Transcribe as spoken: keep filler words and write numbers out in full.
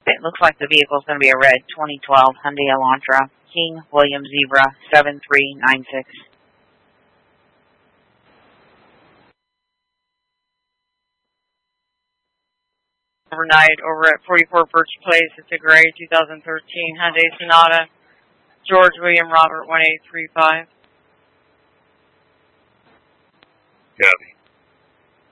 It looks like the vehicle's going to be a red twenty twelve Hyundai Elantra, King William Zebra seven three nine six. Overnight over at forty-four Birch Place. It's a gray two thousand thirteen Hyundai Sonata. George William Robert one eight three five. Copy.